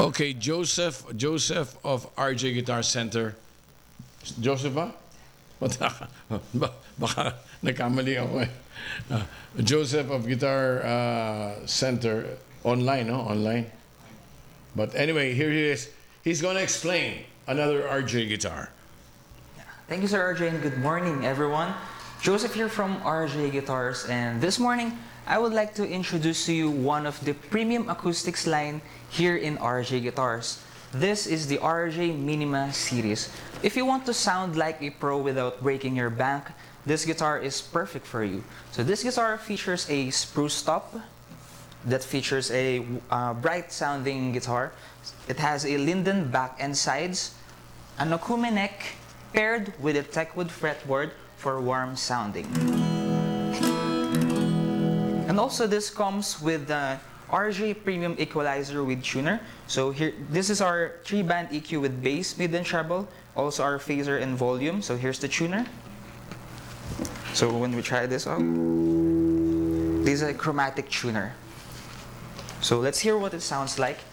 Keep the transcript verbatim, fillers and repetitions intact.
Okay, Joseph, Joseph of R J Guitar Center. Joseph ba? Baka, ba- baka nagkamali ako eh. Ah, Joseph of Guitar uh, Center, online, no? Online. But anyway, here he is. He's going to explain another R J guitar. Thank you, Sir R J, and good morning, everyone. Joseph here from R J Guitars, and this morning, I would like to introduce to you one of the premium acoustics line here in R J Guitars. This is the R J Minima series. If you want to sound like a pro without breaking your bank, this guitar is perfect for you. So this guitar features a spruce top that features a uh, bright sounding guitar. It has a linden back and sides, an Okoume neck paired with a Techwood fretboard for warm sounding. And also this comes with the R J Premium Equalizer with tuner. So here, this is our three band E Q with bass, mid and treble, also our phaser and volume. So here's the tuner. So when we try this out, this is a chromatic tuner. So let's hear what it sounds like.